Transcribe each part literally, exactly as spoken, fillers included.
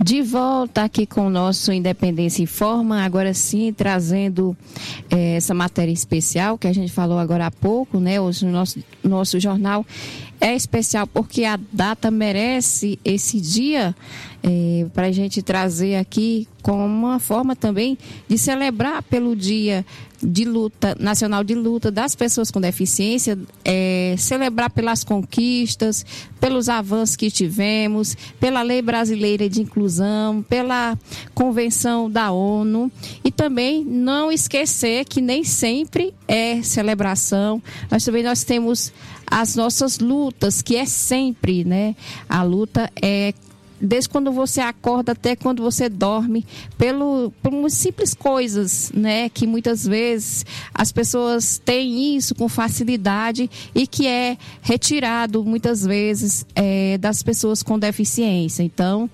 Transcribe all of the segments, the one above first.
De volta aqui com o nosso Independência Informa, agora sim trazendo eh, essa matéria especial que a gente falou agora há pouco, né? Hoje no nosso, nosso jornal é especial porque a data merece esse dia eh, para a gente trazer aqui como uma forma também de celebrar pelo dia de luta, nacional de luta das pessoas com deficiência, é, celebrar pelas conquistas, pelos avanços que tivemos, pela Lei Brasileira de Inclusão, pela Convenção da ONU e também não esquecer que nem sempre é celebração, mas também nós temos as nossas lutas, que é sempre, né? A luta é desde quando você acorda até quando você dorme, pelo, por simples coisas, né? Que muitas vezes as pessoas têm isso com facilidade e que é retirado muitas vezes é, das pessoas com deficiência. Então,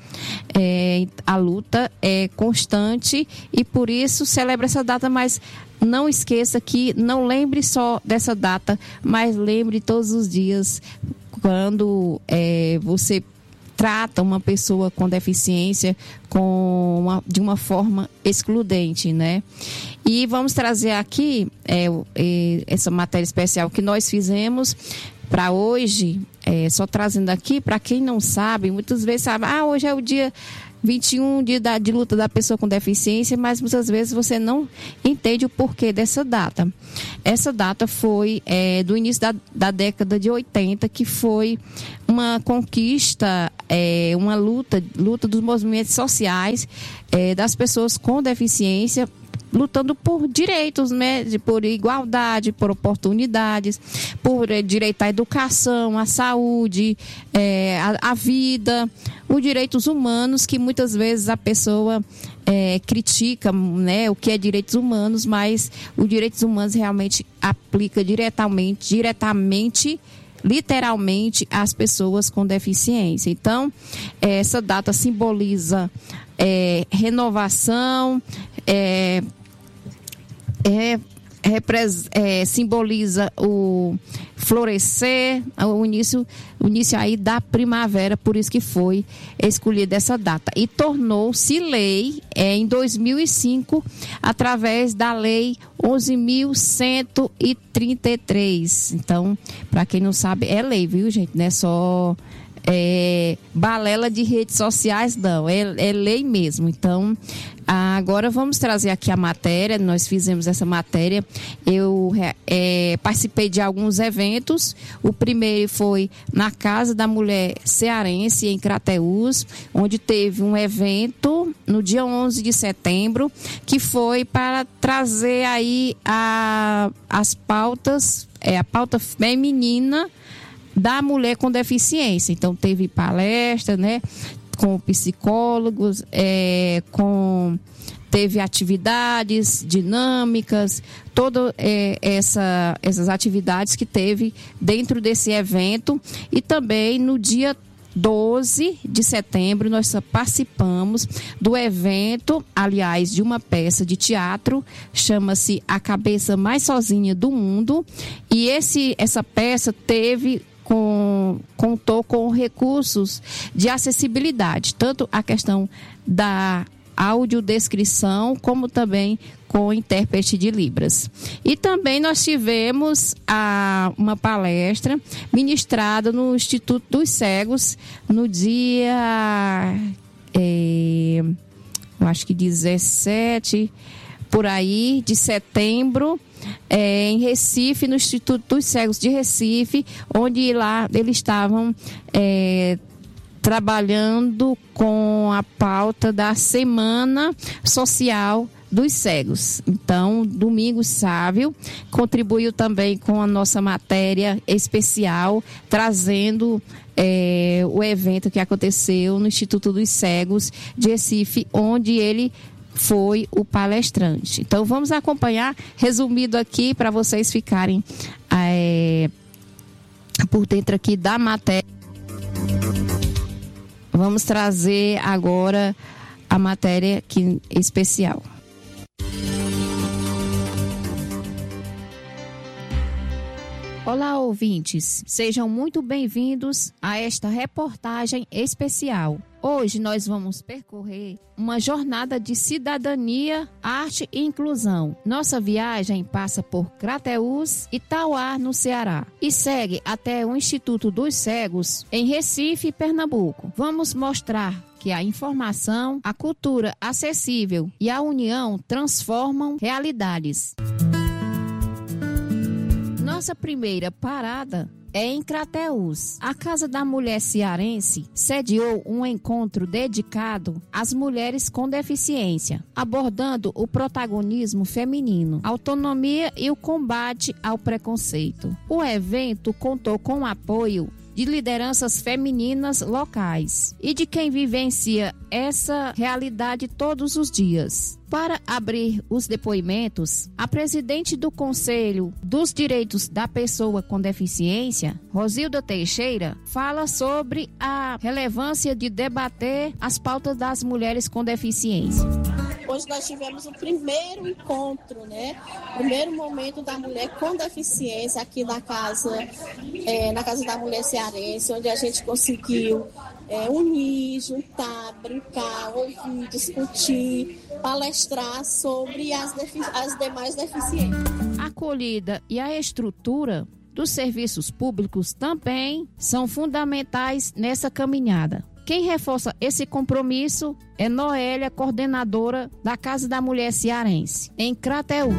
é, a luta é constante e por isso celebra essa data, mas não esqueça que não lembre só dessa data, mas lembre todos os dias quando é, você trata uma pessoa com deficiência com uma, de uma forma excludente, né? E vamos trazer aqui é, é, essa matéria especial que nós fizemos para hoje, é, só trazendo aqui, para quem não sabe, muitas vezes sabe, ah, hoje é o dia vinte e um, dia da, de luta da pessoa com deficiência, mas muitas vezes você não entende o porquê dessa data. Essa data foi é, do início da, da década de oitenta, que foi uma conquista, é, uma luta, luta dos movimentos sociais é, das pessoas com deficiência, lutando por direitos, né? Por igualdade, por oportunidades, por é, direito à educação, à saúde, é, à, à vida, os direitos humanos, que muitas vezes a pessoa é, critica, né, o que é direitos humanos, mas os direitos humanos realmente aplica diretamente, diretamente, literalmente, às pessoas com deficiência. Então, essa data simboliza é, renovação, é, É, repres, é, simboliza o florescer, o início, o início aí da primavera, por isso que foi escolhida essa data. E tornou-se lei é, em dois mil e cinco, através da Lei onze mil cento e trinta e três. Então, para quem não sabe, é lei, viu, gente? Não é só é, balela de redes sociais, não. É, é lei mesmo. Então, agora vamos trazer aqui a matéria. Nós fizemos essa matéria. Eu é, participei de alguns eventos. O primeiro foi na Casa da Mulher Cearense, em Crateús, onde teve um evento no dia onze de setembro, que foi para trazer aí a, as pautas, é, a pauta feminina da mulher com deficiência. Então, teve palestra, né? Com psicólogos, é, com, teve atividades dinâmicas, todas é, essa, essas atividades que teve dentro desse evento. E também no dia doze de setembro nós participamos do evento, aliás, de uma peça de teatro, chama-se A Cabeça Mais Sozinha do Mundo, e esse, essa peça teve Com, contou com recursos de acessibilidade, tanto a questão da audiodescrição, como também com intérprete de Libras. E também nós tivemos a, uma palestra ministrada no Instituto dos Cegos, no dia, é, eu acho que dezessete, por aí, de setembro, É, em Recife, no Instituto dos Cegos de Recife, onde lá eles estavam é, trabalhando com a pauta da Semana Social dos Cegos. Então, Domingos Sávio contribuiu também com a nossa matéria especial, trazendo é, o evento que aconteceu no Instituto dos Cegos de Recife, onde ele foi o palestrante. Então, vamos acompanhar, resumido aqui, para vocês ficarem é, por dentro aqui da matéria. Vamos trazer agora a matéria aqui especial. Olá, ouvintes, sejam muito bem-vindos a esta reportagem especial. Hoje nós vamos percorrer uma jornada de cidadania, arte e inclusão. Nossa viagem passa por Crateús e Tauá, no Ceará, e segue até o Instituto dos Cegos, em Recife, Pernambuco. Vamos mostrar que a informação, a cultura acessível e a união transformam realidades. Nossa primeira parada é em Crateús. A Casa da Mulher Cearense sediou um encontro dedicado às mulheres com deficiência, abordando o protagonismo feminino, autonomia e o combate ao preconceito. O evento contou com o apoio de lideranças femininas locais e de quem vivencia essa realidade todos os dias. Para abrir os depoimentos, a presidente do Conselho dos Direitos da Pessoa com Deficiência, Rosilda Teixeira, fala sobre a relevância de debater as pautas das mulheres com deficiência. Hoje nós tivemos o primeiro encontro, né? Primeiro momento da mulher com deficiência aqui na casa, é, na Casa da Mulher Cearense, onde a gente conseguiu é, unir, juntar, brincar, ouvir, discutir, palestrar sobre as, defi- as demais deficiências. A acolhida e a estrutura dos serviços públicos também são fundamentais nessa caminhada. Quem reforça esse compromisso é Noélia, coordenadora da Casa da Mulher Cearense, em Crateús.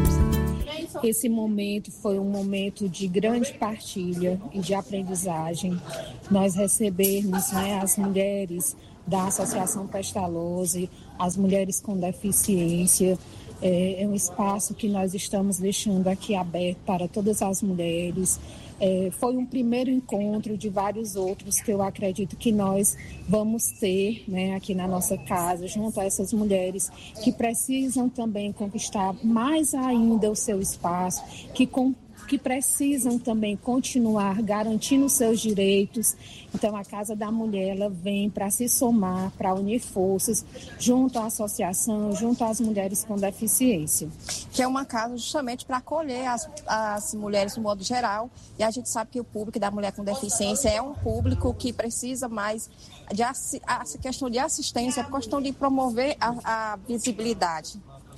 Esse momento foi um momento de grande partilha e de aprendizagem. Nós recebemos, né, as mulheres da Associação Pestalozzi, as mulheres com deficiência. É, é um espaço que nós estamos deixando aqui aberto para todas as mulheres. É, foi um primeiro encontro de vários outros que eu acredito que nós vamos ter, né, aqui na nossa casa, junto a essas mulheres que precisam também conquistar mais ainda o seu espaço, que com que precisam também continuar garantindo seus direitos. Então, a Casa da Mulher, ela vem para se somar, para unir forças, junto à associação, junto às mulheres com deficiência. Que é uma casa justamente para acolher as, as mulheres no modo geral, e a gente sabe que o público da mulher com deficiência é um público que precisa mais de a questão de assistência, a questão de promover a, a visibilidade.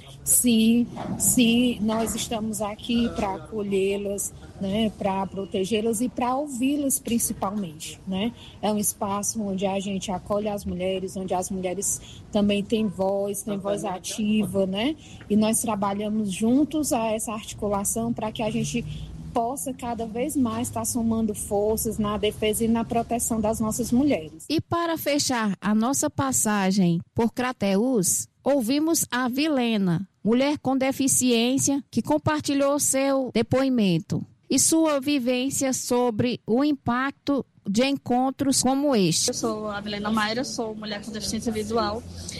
Sim, sim, nós estamos aqui para acolhê-las, né, para protegê-las e para ouvi-las principalmente, né? É um espaço onde a gente acolhe as mulheres, onde as mulheres também têm voz, têm voz ativa, né? E nós trabalhamos juntos a essa articulação para que a gente possa cada vez mais estar somando forças na defesa e na proteção das nossas mulheres. E para fechar a nossa passagem por Crateús, ouvimos a Vilena, mulher com deficiência, que compartilhou seu depoimento e sua vivência sobre o impacto de encontros como este. Eu sou a Vilena Mayra, sou mulher com deficiência visual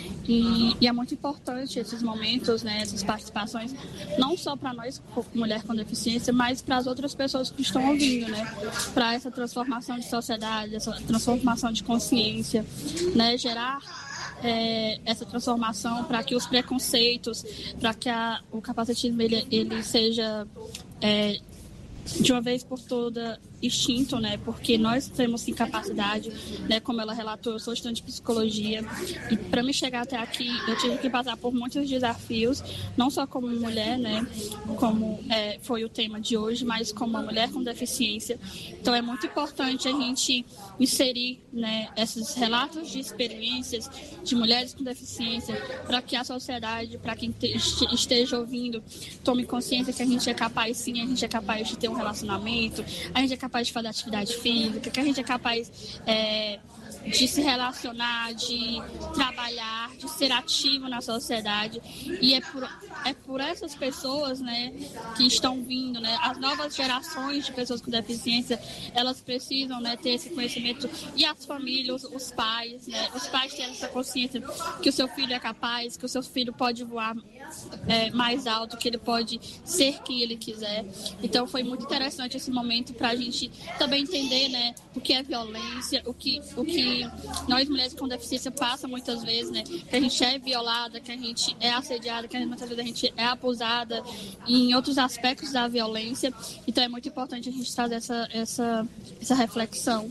e, e é muito importante esses momentos, né, essas participações, não só para nós, mulher com deficiência, mas para as outras pessoas que estão ouvindo, né, para essa transformação de sociedade, essa transformação de consciência, né, gerar É, essa transformação para que os preconceitos, para que a, o capacitismo ele, ele seja é, de uma vez por toda extinto, né? Porque nós temos sim capacidade, né? Como ela relatou, eu sou estudante de psicologia e para me chegar até aqui eu tive que passar por muitos desafios, não só como mulher, né? Como é, foi o tema de hoje, mas como uma mulher com deficiência. Então é muito importante a gente inserir, né, esses relatos de experiências de mulheres com deficiência para que a sociedade, para quem te, esteja ouvindo, tome consciência que a gente é capaz sim, a gente é capaz de ter um relacionamento, a gente é capaz de fazer atividade física, que a gente é capaz é, de se relacionar, de trabalhar, de ser ativo na sociedade. E é por, é por essas pessoas, né, que estão vindo, né, as novas gerações de pessoas com deficiência, elas precisam, né, ter esse conhecimento, e as famílias, os pais, né, os pais terem essa consciência que o seu filho é capaz, que o seu filho pode voar é, mais alto, que ele pode ser quem ele quiser. Então foi muito interessante esse momento para a gente também entender, né, o que é violência, o que, o que que nós mulheres com deficiência passa muitas vezes, né? Que a gente é violada, que a gente é assediada, que muitas vezes a gente é abusada e em outros aspectos da violência. Então é muito importante a gente trazer essa, essa, essa reflexão.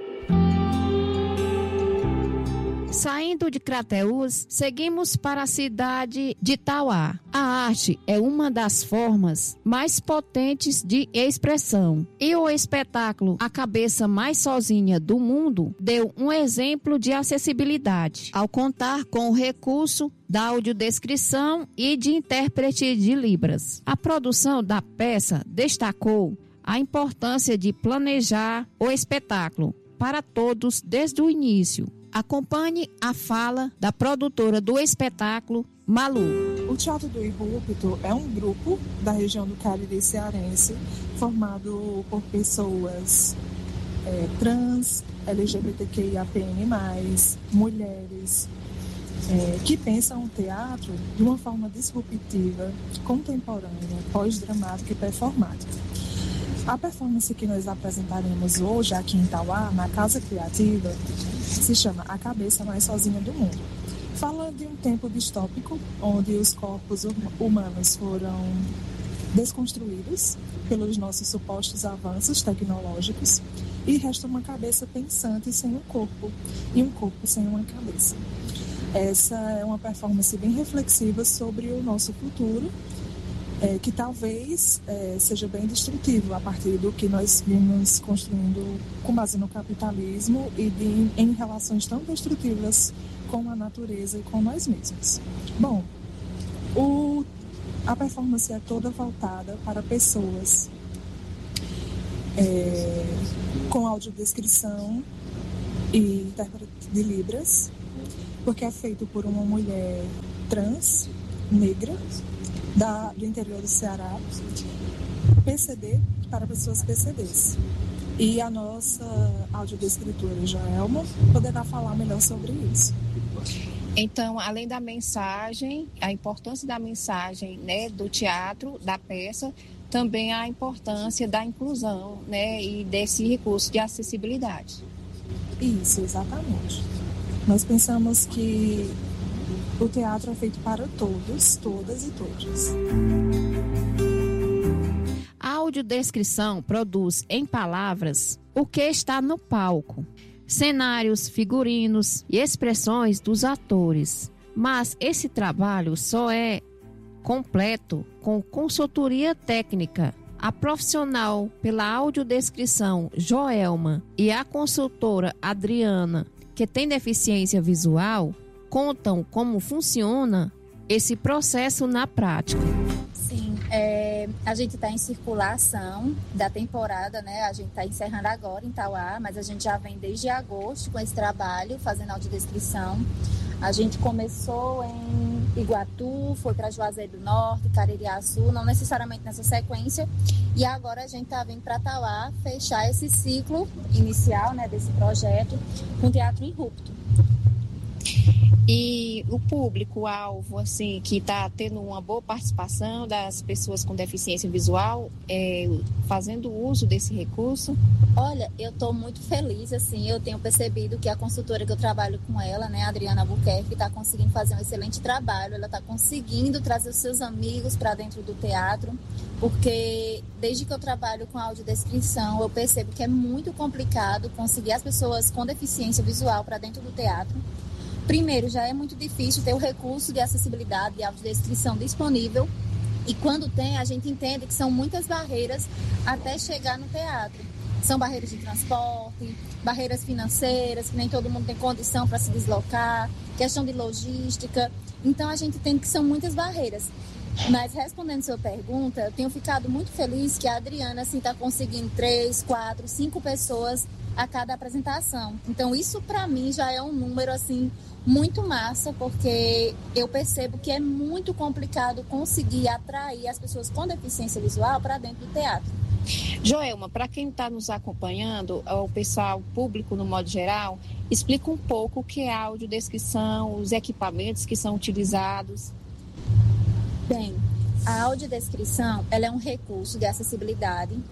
Saindo de Crateús, seguimos para a cidade de Tauá. A arte é uma das formas mais potentes de expressão. E o espetáculo A Cabeça Mais Sozinha do Mundo deu um exemplo de acessibilidade, ao contar com o recurso da audiodescrição e de intérprete de Libras. A produção da peça destacou a importância de planejar o espetáculo para todos desde o início. Acompanhe a fala da produtora do espetáculo, Malu. O Teatro do Irrupto é um grupo da região do Cariri cearense formado por pessoas é, trans, L G B T Q I A P N mais, mulheres, é, que pensam o teatro de uma forma disruptiva, contemporânea, pós-dramática e performática. A performance que nós apresentaremos hoje aqui em Tauá, na Casa Criativa, se chama A Cabeça Mais Sozinha do Mundo. Fala de um tempo distópico, onde os corpos humanos foram desconstruídos pelos nossos supostos avanços tecnológicos e resta uma cabeça pensante sem um corpo e um corpo sem uma cabeça. Essa é uma performance bem reflexiva sobre o nosso futuro, É, que talvez é, seja bem destrutivo a partir do que nós vimos construindo com base no capitalismo e de, em relações tão destrutivas com a natureza e com nós mesmos. Bom, o, a performance é toda voltada para pessoas é, com audiodescrição e intérprete de Libras, porque é feito por uma mulher trans, negra, Da, do interior do Ceará, P C D para pessoas P C Ds. E a nossa audiodescritora, Joelma, poderá falar melhor sobre isso. Então, além da mensagem, a importância da mensagem, né, do teatro, da peça, também a importância da inclusão, né, e desse recurso de acessibilidade. Isso, exatamente. Nós pensamos que o teatro é feito para todos, todas e todos. A audiodescrição produz em palavras o que está no palco, cenários, figurinos e expressões dos atores. Mas esse trabalho só é completo com consultoria técnica. A profissional pela audiodescrição, Joelma, e a consultora Adriana, que tem deficiência visual, contam como funciona esse processo na prática. Sim, é, a gente está em circulação da temporada, né? A gente está encerrando agora em Tauá, mas a gente já vem desde agosto com esse trabalho, fazendo audiodescrição. A gente começou em Iguatu, foi para Juazeiro do Norte, Caririaçu, não necessariamente nessa sequência, e agora a gente está vindo para Tauá fechar esse ciclo inicial, né, desse projeto com o Teatro Irrupto. E o público-alvo, assim, que está tendo uma boa participação das pessoas com deficiência visual, é, fazendo uso desse recurso? Olha, eu estou muito feliz, assim, eu tenho percebido que a consultora que eu trabalho com ela, né, a Adriana Albuquerque, está conseguindo fazer um excelente trabalho, ela está conseguindo trazer os seus amigos para dentro do teatro, porque desde que eu trabalho com audiodescrição, eu percebo que é muito complicado conseguir as pessoas com deficiência visual para dentro do teatro. Primeiro, já é muito difícil ter o recurso de acessibilidade e audiodescrição disponível. E quando tem, a gente entende que são muitas barreiras até chegar no teatro. São barreiras de transporte, barreiras financeiras, que nem todo mundo tem condição para se deslocar, questão de logística. Então, a gente entende que são muitas barreiras. Mas, respondendo sua pergunta, eu tenho ficado muito feliz que a Adriana assim, está conseguindo três, quatro, cinco pessoas a cada apresentação. Então, isso para mim já é um número assim muito massa, porque eu percebo que é muito complicado conseguir atrair as pessoas com deficiência visual para dentro do teatro. Joelma, para quem está nos acompanhando, o pessoal, o público no modo geral, explica um pouco o que é a audiodescrição, os equipamentos que são utilizados. Bem, a audiodescrição ela é um recurso de acessibilidade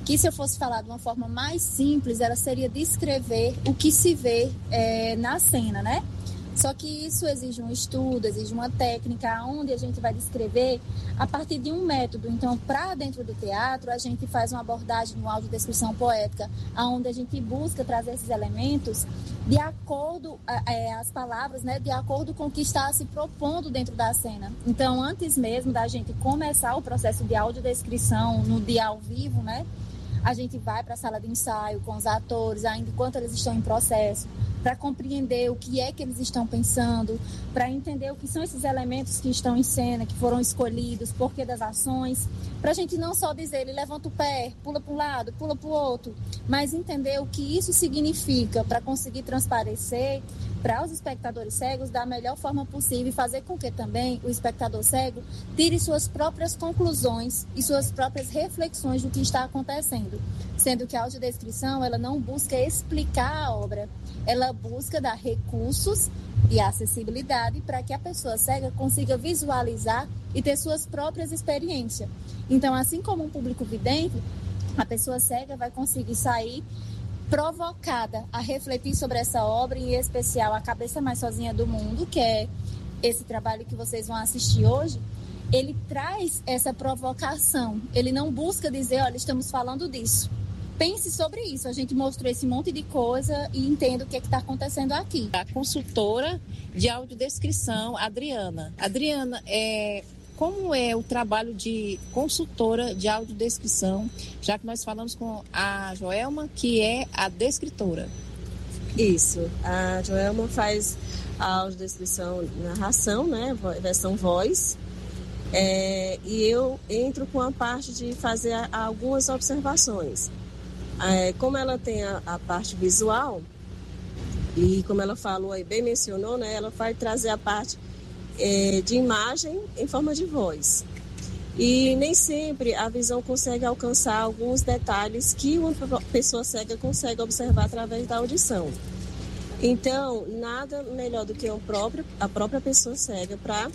que, se eu fosse falar de uma forma mais simples, ela seria descrever o que se vê é, na cena, né? Só que isso exige um estudo, exige uma técnica, onde a gente vai descrever a partir de um método. Então, para dentro do teatro, a gente faz uma abordagem no audiodescrição poética, onde a gente busca trazer esses elementos de acordo, é, as palavras, né, de acordo com o que está se propondo dentro da cena. Então, antes mesmo da gente começar o processo de audiodescrição no dia ao vivo, né, a gente vai para a sala de ensaio com os atores, ainda enquanto eles estão em processo, para compreender o que é que eles estão pensando, para entender o que são esses elementos que estão em cena, que foram escolhidos, porquê das ações, para a gente não só dizer, ele levanta o pé, pula para um lado, pula para o outro, mas entender o que isso significa para conseguir transparecer para os espectadores cegos da melhor forma possível e fazer com que também o espectador cego tire suas próprias conclusões e suas próprias reflexões do que está acontecendo. Sendo que a audiodescrição, ela não busca explicar a obra, ela busca dar recursos e acessibilidade para que a pessoa cega consiga visualizar e ter suas próprias experiências. Então, assim como um público vidente, a pessoa cega vai conseguir sair provocada a refletir sobre essa obra, em especial A Cabeça Mais Sozinha do Mundo, que é esse trabalho que vocês vão assistir hoje. Ele traz essa provocação, ele não busca dizer, olha, estamos falando disso. Pense sobre isso, a gente mostrou esse monte de coisa e entenda o que é que está acontecendo aqui. A consultora de audiodescrição, Adriana. Adriana, é... como é o trabalho de consultora de audiodescrição, já que nós falamos com a Joelma, que é a descritora? Isso, a Joelma faz a audiodescrição, narração, né, versão voz, é, e eu entro com a parte de fazer algumas observações. É, como ela tem a, a parte visual, e como ela falou aí, bem mencionou, né, ela vai trazer a parte é, de imagem em forma de voz. E nem sempre a visão consegue alcançar alguns detalhes que uma pessoa cega consegue observar através da audição. Então, nada melhor do que um próprio, a própria pessoa cega para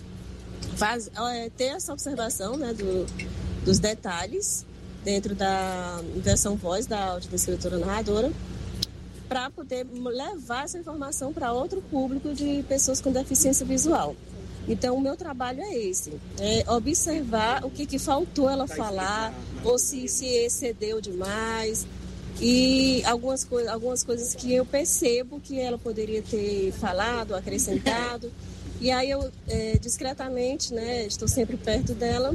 é, ter essa observação, né, do, dos detalhes dentro da versão voz da audiodescritora narradora, para poder levar essa informação para outro público de pessoas com deficiência visual. Então, o meu trabalho é esse, é observar o que, que faltou ela falar, ou se se excedeu demais, e algumas, coi- algumas coisas que eu percebo que ela poderia ter falado, acrescentado, e aí eu, é, discretamente, né, estou sempre perto dela,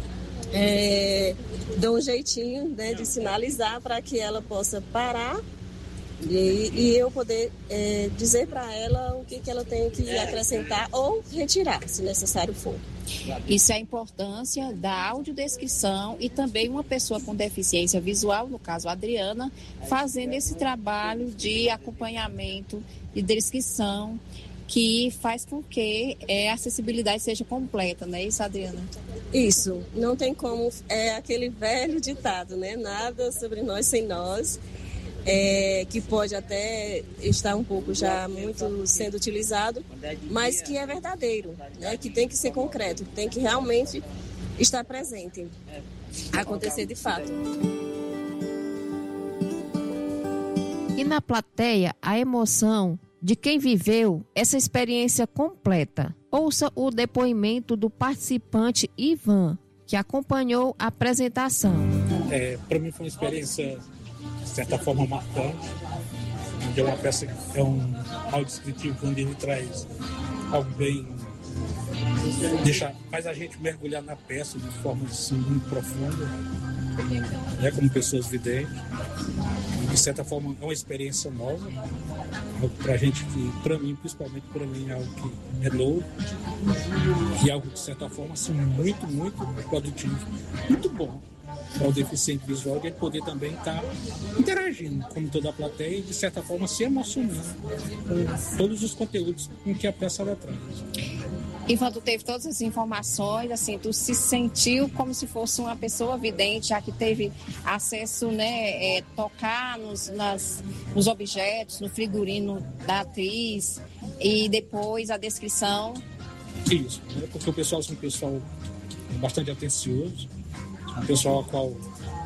é, dou um jeitinho, né, de sinalizar para que ela possa parar, E, e eu poder é, dizer para ela o que, que ela tem que acrescentar ou retirar, se necessário for. Isso é a importância da audiodescrição e também uma pessoa com deficiência visual, no caso a Adriana, fazendo esse trabalho de acompanhamento e descrição que faz com que é, a acessibilidade seja completa, não é isso, Adriana? Isso, não tem como, é aquele velho ditado, né? Nada sobre nós sem nós. É, que pode até estar um pouco já muito sendo utilizado, mas que é verdadeiro, né? Que tem que ser concreto, tem que realmente estar presente, acontecer de fato. E na plateia, a emoção de quem viveu essa experiência completa. Ouça o depoimento do participante Ivan, que acompanhou a apresentação. É, para mim foi uma experiência de certa forma marcante, onde é uma peça, é um audiodescritivo onde ele traz algo bem, deixa, faz a gente mergulhar na peça de forma assim, muito profunda, né, como pessoas videntes, e de certa forma é uma experiência nova, algo pra gente que, para mim, principalmente para mim, é algo que é novo, e algo de certa forma assim, muito, muito produtivo, muito bom para o deficiente visual, de ele poder também estar interagindo com toda a plateia e, de certa forma, se emocionando com todos os conteúdos com que a peça ela traz. Ivan, tu teve todas as informações, assim, tu se sentiu como se fosse uma pessoa vidente, já que teve acesso, né, é, tocar nos, nas, nos objetos, no figurino da atriz e depois a descrição. Isso, né, porque o pessoal é um pessoal bastante atencioso, um pessoal ao qual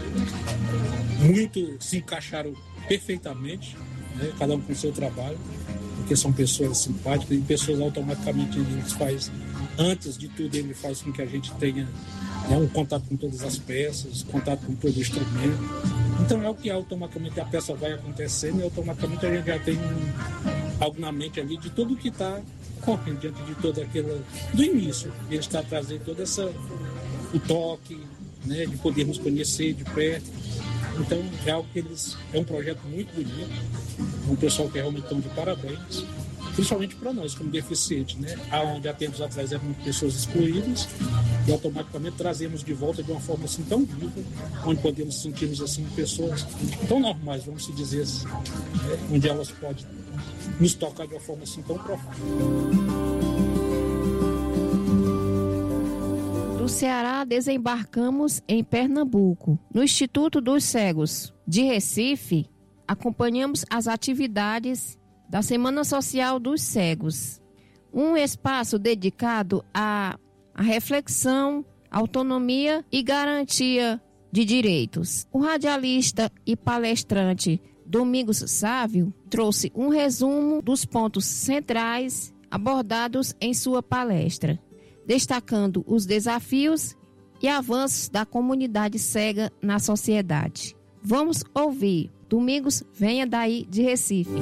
Muitos se encaixaram perfeitamente, né? Cada um com o seu trabalho, porque são pessoas simpáticas e pessoas automaticamente ele faz, antes de tudo ele faz com que a gente tenha, né, um contato com todas as peças, contato com todo o instrumento. Então é o que automaticamente a peça vai acontecendo e automaticamente a gente já tem um, algo na mente ali de tudo que está correndo diante de toda aquela, do início. Ele está trazendo todo essa, o toque, né, de podermos conhecer de perto. Então é algo que eles, é um projeto muito bonito, um pessoal que realmente estão de parabéns, principalmente para nós como deficientes, né? Aonde há tempos atrás eram pessoas excluídas e automaticamente trazemos de volta de uma forma assim tão viva, onde podemos sentirmos assim pessoas tão normais, vamos se dizer assim, né? Onde elas podem nos tocar de uma forma assim tão profunda. Do Ceará, desembarcamos em Pernambuco. No Instituto dos Cegos de Recife, acompanhamos as atividades da Semana Social dos Cegos, um espaço dedicado à, à reflexão, autonomia e garantia de direitos. O radialista e palestrante Domingos Sávio trouxe um resumo dos pontos centrais abordados em sua palestra, destacando os desafios e avanços da comunidade cega na sociedade. Vamos ouvir. Domingos, venha daí de Recife.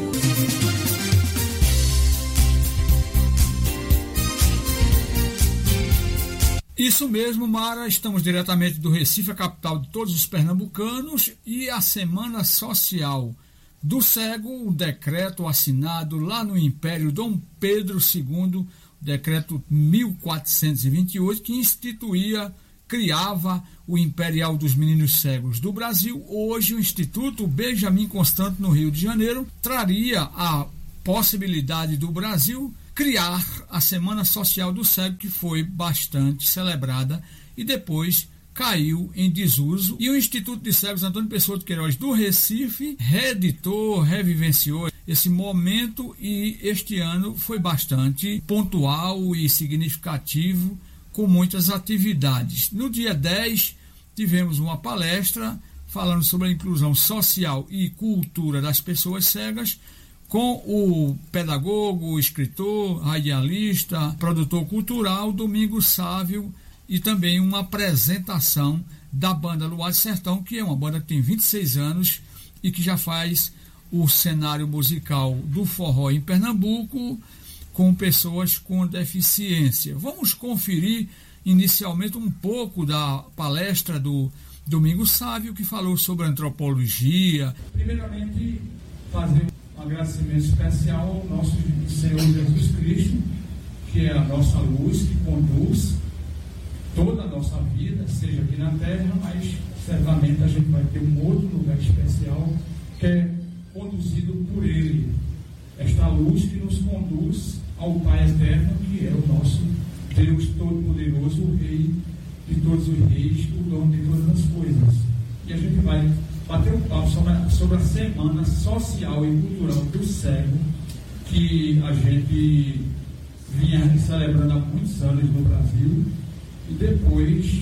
Isso mesmo, Mara, estamos diretamente do Recife, a capital de todos os pernambucanos, e a Semana Social do Cego, um decreto assinado lá no Império Dom Pedro segundo, decreto mil quatrocentos e vinte e oito, que instituía, criava o Imperial dos Meninos Cegos do Brasil. Hoje o Instituto Benjamin Constant, no Rio de Janeiro, traria a possibilidade do Brasil criar a Semana Social do Cego, que foi bastante celebrada e depois caiu em desuso. E o Instituto de Cegos Antônio Pessoa de Queiroz do Recife reeditou, revivenciou esse momento, e este ano foi bastante pontual e significativo, com muitas atividades. No dia dez, tivemos uma palestra falando sobre a inclusão social e cultura das pessoas cegas, com o pedagogo, escritor, radialista, produtor cultural Domingos Sávio, e também uma apresentação da banda Luar de Sertão, que é uma banda que tem vinte e seis anos e que já faz o cenário musical do forró em Pernambuco com pessoas com deficiência. Vamos conferir inicialmente um pouco da palestra do Domingos Sávio, que falou sobre antropologia. Primeiramente, fazer um agradecimento especial ao nosso Senhor Jesus Cristo, que é a nossa luz, que conduz toda a nossa vida, seja aqui na Terra, mas certamente a gente vai ter um outro lugar especial, que é conduzido por Ele. Esta luz que nos conduz ao Pai Eterno, que é o nosso Deus Todo-Poderoso, o Rei de todos os reis, o dono de todas as coisas. E a gente vai bater um papo sobre a, sobre a Semana Social e Cultural do Cego, que a gente vinha celebrando há muitos anos no Brasil, e depois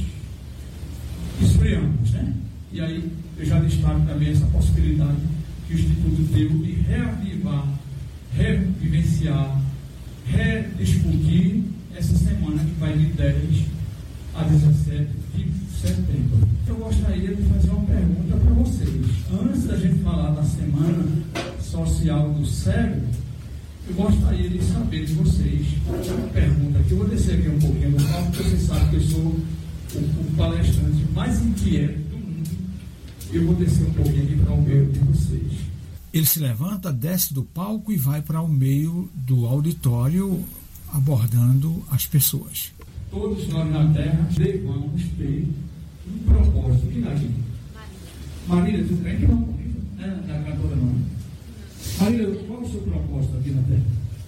esfriamos, né? E aí eu já destaco também essa possibilidade que o Instituto deu de reavivar, revivenciar, rediscutir essa semana, que vai de dez a dezessete de setembro. Eu gostaria de fazer uma pergunta para vocês. Antes da gente falar da Semana Social do Cego, eu gostaria de saber de vocês uma pergunta aqui. Eu vou descer aqui um pouquinho no palco, porque vocês sabem que eu sou o, o palestrante mais inquieto do mundo. Eu vou descer um pouquinho aqui para o meio de vocês. Ele se levanta, desce do palco e vai para o meio do auditório, abordando as pessoas. Todos nós na Terra devamos ter um propósito. Quem está aqui? Marília, tu crê que não? Não é da cantora, não. Marília, qual é o seu propósito aqui na Terra?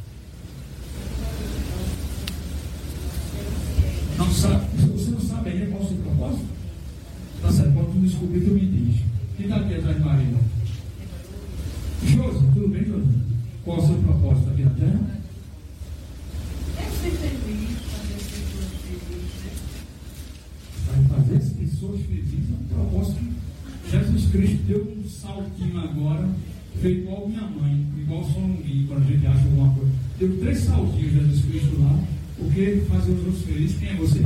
Não sabe? Você não sabe ainda qual é o seu propósito? Tá certo, quando tu descobrir, tu me diz. Quem está aqui atrás de Marília? Josi, tudo bem, Josi? Qual é o seu propósito aqui na Terra? É ser feliz, fazer as pessoas felizes, né? Vai fazer as pessoas felizes, é um propósito deu um saltinho agora, feito igual minha mãe, igual o Solonguinho, quando a gente acha alguma coisa. Deu três saltinhos de Jesus Cristo lá, porque fazer os outros felizes. Quem é você?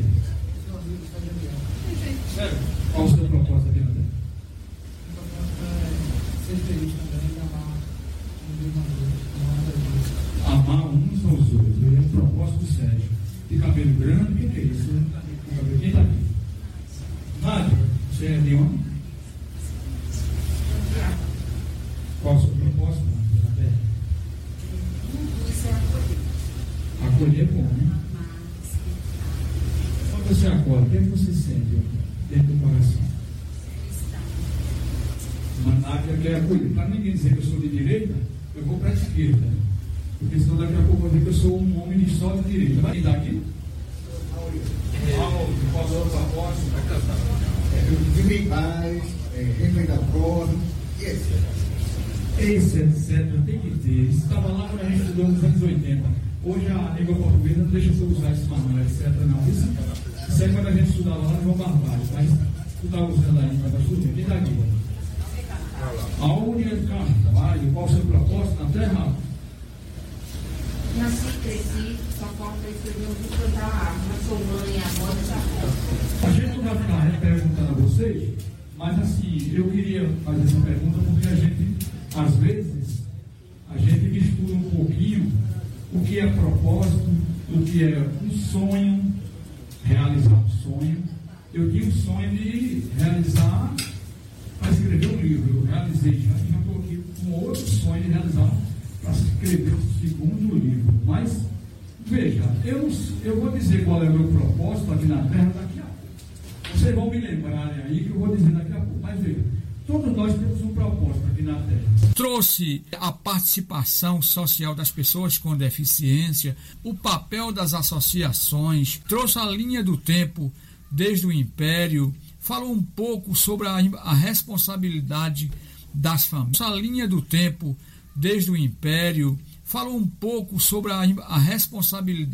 Sério? Qual o seu propósito aqui na Terra? O propósito é ser feliz também, amar, amar uns aos outros. É um propósito do Sérgio. De cabelo grande, o que, que é isso? Quem está aqui? Nádia, você é de onde? Qual o seu propósito na Terra? Acolher é bom, né? Quando você acorda, o que é que você sente dentro do coração? Mas Nádia quer acolher. Para ninguém dizer que eu sou de direita, eu vou para a esquerda. Porque senão daqui a pouco eu vou dizer que eu sou um homem de só de direita. Vai dar aqui? Qual o propósito? Viver em paz, respeitar o próximo, e etcétera. Esse etcétera tem que ter. Isso estava lá quando a gente estudou nos anos oitenta. Hoje a língua portuguesa não deixa eu usar esse manual, etcétera. Não. Isso, isso aí quando a gente estudava lá no João Barbalho. Mas estudava usando a língua, mas tudo bem. Quem está aqui? Aonde é do Carvalho? Qual o seu propósito na Terra? Nasci, cresci, só falta escrever um livro da árvore. Sou mãe, avó, já. A gente não vai ficar perguntando a vocês, mas assim, eu queria fazer essa pergunta porque a gente, às vezes, a gente mistura um pouquinho o que é propósito, o que é um sonho, realizar um sonho. Eu tinha um sonho de realizar, para escrever um livro. Eu realizei, já estou aqui com outro sonho de realizar para escrever o segundo livro. Mas, veja, eu, eu vou dizer qual é o meu propósito aqui na Terra daqui a pouco. Vocês vão me lembrarem aí que eu vou dizer daqui a pouco. Mas veja, todos nós temos um propósito aqui na Terra. Trouxe a participação social das pessoas com deficiência, o papel das associações, trouxe a linha do tempo desde o Império, falou um pouco sobre a, a responsabilidade das famílias. A linha do tempo desde o Império, falou um pouco sobre a, a responsabilidade